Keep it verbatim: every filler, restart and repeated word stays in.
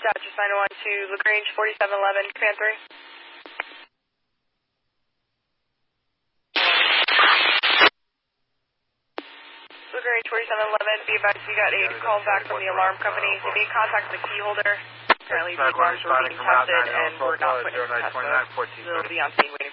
dispatch, assign one to LaGrange forty-seven eleven, command three. LaGrange forty-seven eleven, be advised you got a call back from the alarm company. They made contact with the key holder. Apparently the alarms were being tested and were not put in test mode. They'll be on scene waiting.